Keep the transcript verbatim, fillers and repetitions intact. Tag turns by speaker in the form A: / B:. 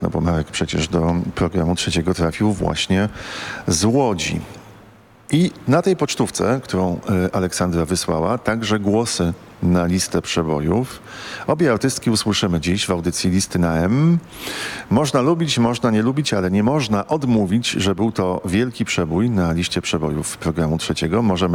A: No bo Marek przecież do programu trzeciego trafił właśnie z Łodzi. I na tej pocztówce, którą y, Aleksandra wysłała, także głosy na listę przebojów. Obie artystki usłyszymy dziś w audycji Listy na M. Można lubić, można nie lubić, ale nie można odmówić, że był to wielki przebój na liście przebojów programu trzeciego. Możemy